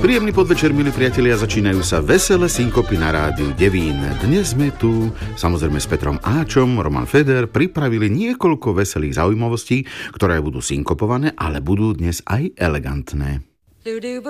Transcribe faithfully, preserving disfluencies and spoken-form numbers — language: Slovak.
Príjemný podvečer, milí priatelia, začínajú sa veselé synkopy na rádiu Devín. Dnes sme tu, samozrejme s Petrom Áčom, Roman Feder, pripravili niekoľko veselých zaujímavostí, ktoré budú synkopované, ale budú dnes aj elegantné.